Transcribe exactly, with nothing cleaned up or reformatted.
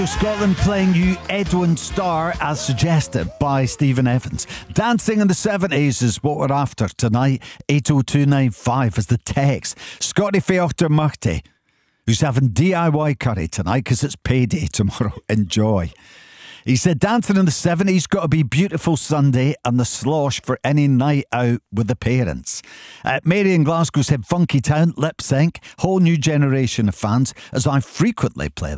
Scotland playing you Edwin Starr as suggested by Stephen Evans. Dancing in the seventies is what we're after tonight. eight oh two nine five is the text. Scotty Feochter Murty, who's having D I Y curry tonight because it's payday tomorrow. Enjoy. He said dancing in the seventies got to be Beautiful Sunday and the slosh for any night out with the parents. Uh, Mary in Glasgow said Funky Town, Lip Sync, whole new generation of fans as I frequently play